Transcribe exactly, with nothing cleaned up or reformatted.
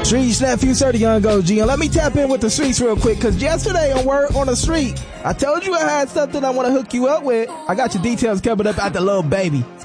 Streets nephew, Sir the Young O G, and let me tap in with the streets real quick, cause yesterday on Word on the Street, I told you I had something I want to hook you up with. I got your details coming up at the little baby.